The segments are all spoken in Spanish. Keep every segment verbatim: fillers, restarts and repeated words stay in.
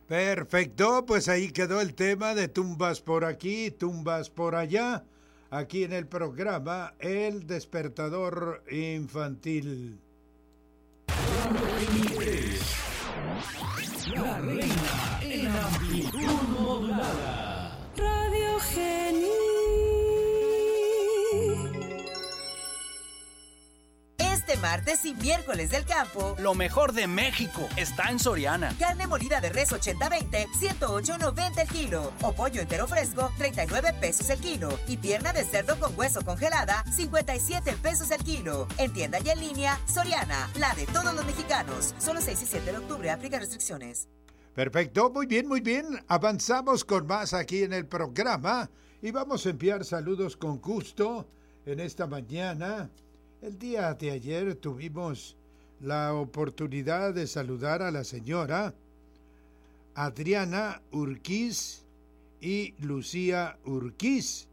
Perfecto, pues ahí quedó el tema de tumbas por aquí, tumbas por allá, aquí en el programa El Despertador Infantil. La reina en amplitud modulada. Radio Geni. Este martes y miércoles del campo, lo mejor de México está en Soriana. Carne molida de res ochenta veinte, ciento ocho noventa el kilo. O pollo entero fresco, treinta y nueve pesos el kilo. Y pierna de cerdo con hueso congelada, cincuenta y siete pesos el kilo. En tienda y en línea, Soriana, la de todos los mexicanos. Solo seis y siete de octubre, aplica restricciones. Perfecto, muy bien, muy bien. Avanzamos con más aquí en el programa y vamos a enviar saludos con gusto en esta mañana. El día de ayer tuvimos la oportunidad de saludar a la señora Adriana Urquiz y Lucía Urquiz.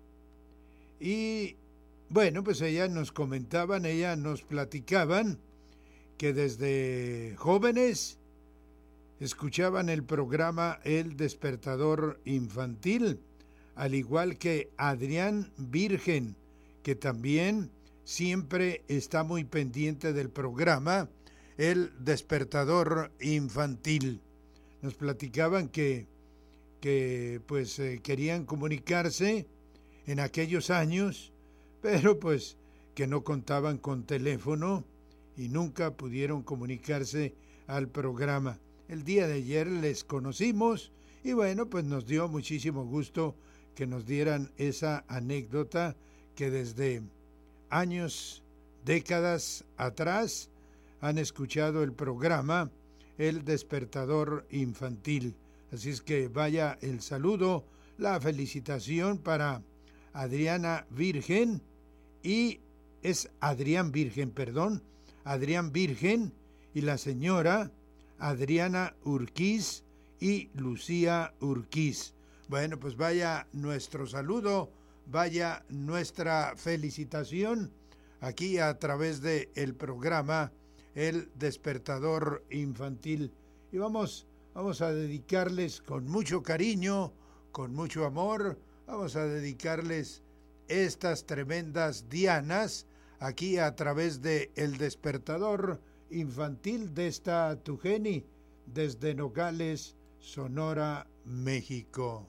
Y bueno, pues ellas nos comentaban, ellas nos platicaban que desde jóvenes escuchaban el programa El Despertador Infantil, al igual que Adrián Virgen, que también siempre está muy pendiente del programa El Despertador Infantil. Nos platicaban que, que pues eh, querían comunicarse en aquellos años, pero pues que no contaban con teléfono y nunca pudieron comunicarse al programa. El día de ayer les conocimos y bueno, pues nos dio muchísimo gusto que nos dieran esa anécdota que desde años, décadas atrás han escuchado el programa El Despertador Infantil. Así es que vaya el saludo, la felicitación para Adriana Virgen y es Adrián Virgen, perdón, Adrián Virgen y la señora Adriana Urquiz y Lucía Urquiz. Bueno, pues vaya nuestro saludo, vaya nuestra felicitación aquí a través de el programa El Despertador Infantil. Y vamos, vamos a dedicarles con mucho cariño, con mucho amor, vamos a dedicarles estas tremendas dianas aquí a través de El Despertador Infantil de esta Tujeni, desde Nogales, Sonora, México.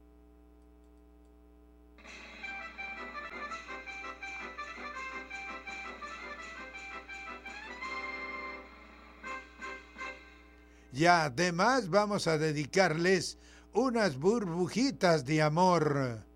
Y además vamos a dedicarles unas burbujitas de amor.